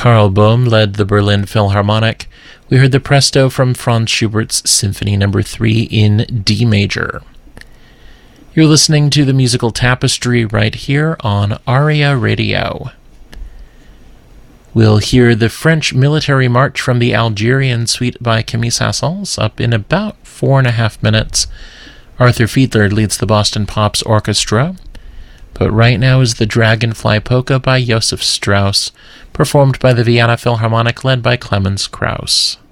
Karl Böhm led the Berlin Philharmonic. We heard the Presto from Franz Schubert's Symphony No. 3 in D major. You're listening to the Musical Tapestry right here on ARIA Radio. We'll hear the French Military March from the Algerian Suite by Camille Saint-Saëns up in about 4.5 minutes. Arthur Fiedler leads the Boston Pops Orchestra. But right now is the Dragonfly Polka by Josef Strauss, performed by the Vienna Philharmonic led by Clemens Krauss.